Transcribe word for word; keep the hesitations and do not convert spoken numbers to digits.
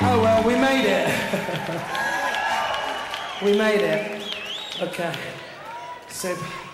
Oh well, we made it. We made it. Okay. So.